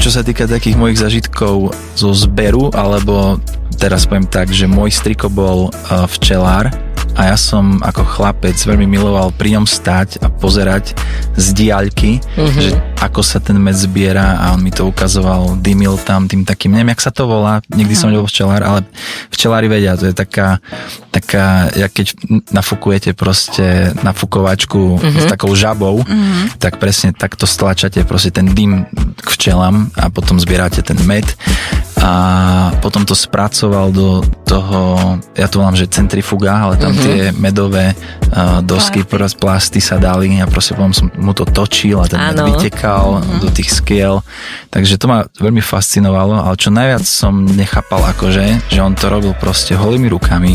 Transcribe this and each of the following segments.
čo sa týka takých mojich zažitkov zo zberu, alebo teraz poviem tak, že môj striko bol včelár a ja som ako chlapec veľmi miloval pri ňom stať a pozerať z diaľky, že ako sa ten med zbiera a on mi to ukazoval, dymil tam tým takým, neviem, jak sa to volá, nikdy som nebol včelár, ale včelári vedia, to je taká jak keď nafúkujete proste nafukovačku s takou žabou, tak presne takto stlačate proste ten dym k včelám a potom zbierate ten med a potom to spracoval do toho, ja to volám, že centrifuga, ale tam tie medové dosky, plasty sa dali a proste potom som mu to točil a ten med vytekal do tých skiel, takže to ma veľmi fascinovalo, ale čo najviac som nechápal akože, že on to robil proste holými rukami,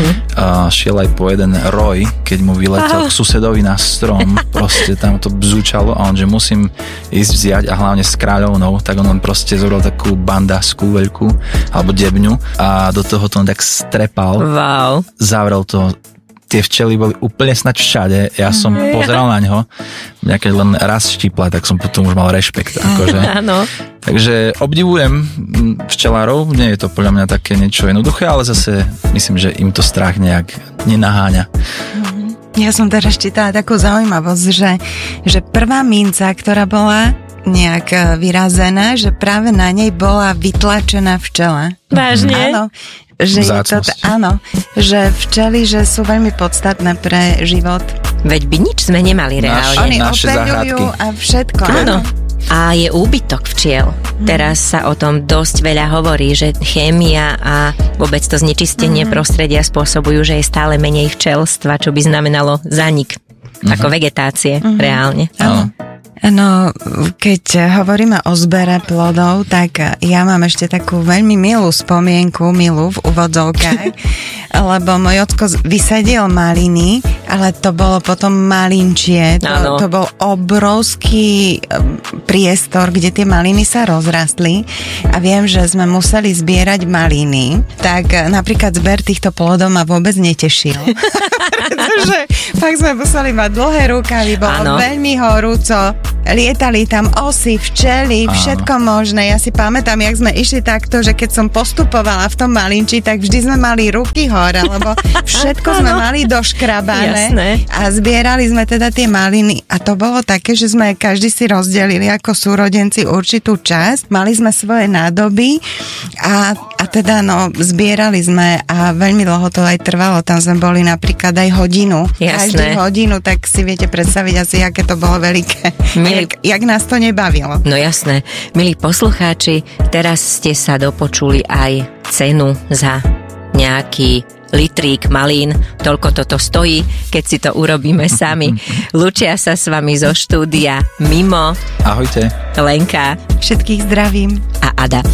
šiel aj po jeden roj, keď mu vyletel k susedovi na strom, proste tam to bzúčalo a on, že musím ísť vziať a hlavne s kráľovnou, tak on proste zobral takú bandásku veľkú, alebo debňu a do toho to on tak strepal, zavrel to. Tie včely boli úplne snaď všade, ja som pozeral na ňo, mňa keď len raz štípla, tak som potom už mal rešpekt, akože. Áno. Takže obdivujem včelárov, nie je to podľa mňa také niečo jednoduché, ale zase myslím, že im to strach nejak nenaháňa. Ja som teraz čítala takú zaujímavosť, že prvá minca, ktorá bola nejak vyrazená, že práve na nej bola vytlačená včela. Vážne? Áno. Že je to, áno, že včely, že sú veľmi podstatné pre život. Veď by nič sme nemali reálne. Oni opeľujú a všetko. Áno. A je úbytok včiel. Teraz sa o tom dosť veľa hovorí, že chémia a vôbec to znečistenie prostredia spôsobujú, že je stále menej včelstva, čo by znamenalo zánik ako vegetácie reálne. Áno. No, keď hovoríme o zbere plodov, tak ja mám ešte takú veľmi milú spomienku, milú v úvodzovkách, lebo môj ocko vysadil maliny, ale to bolo potom malinčie. To bol obrovský priestor, kde tie maliny sa rozrastli a viem, že sme museli zbierať maliny, tak napríklad zber týchto plodov ma vôbec netešil. Pretože fakt sme museli mať dlhé rukavy, bolo veľmi horúco. Lietali tam osy, včely, všetko možné. Ja si pamätám, jak sme išli takto, že keď som postupovala v tom malinči, tak vždy sme mali ruky hore, lebo všetko sme mali doškrabané. Jasné. A zbierali sme teda tie maliny a to bolo také, že sme každý si rozdelili ako súrodenci určitú časť. Mali sme svoje nádoby a teda zbierali sme a veľmi dlho to aj trvalo. Tam sme boli napríklad aj hodinu. Jasné. Každú hodinu, tak si viete predstaviť asi, aké to bolo veľké. Jak nás to nebavilo. No jasné. Milí poslucháči, teraz ste sa dopočuli aj cenu za nejaký litrík malín. Toľko toto stojí, keď si to urobíme sami. Lúčia sa s vami zo štúdia Mimo. Ahojte. Lenka. Všetkých zdravím. A Ada.